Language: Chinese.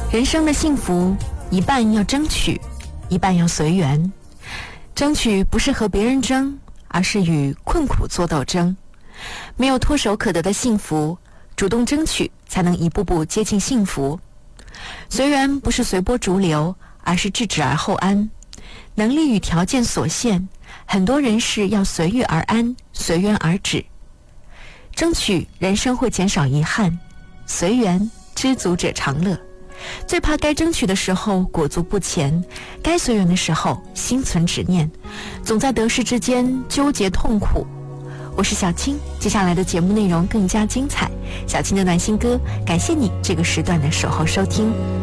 人生的幸福，一半要争取，一半要随缘。争取不是和别人争，而是与困苦做斗争。没有唾手可得的幸福，主动争取才能一步步接近幸福。随缘不是随波逐流，而是置之而后安。能力与条件所限，很多人事要随遇而安，随缘而止。争取人生会减少遗憾，随缘知足者常乐。最怕该争取的时候裹足不前，该随缘的时候心存执念，总在得失之间纠结痛苦。我是小青，接下来的节目内容更加精彩。小青的暖心歌，感谢你这个时段的守候收听。